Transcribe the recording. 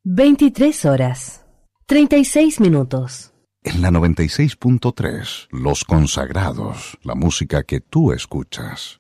23 horas, 36 minutos. En la 96.3, Los Consagrados, la música que tú escuchas.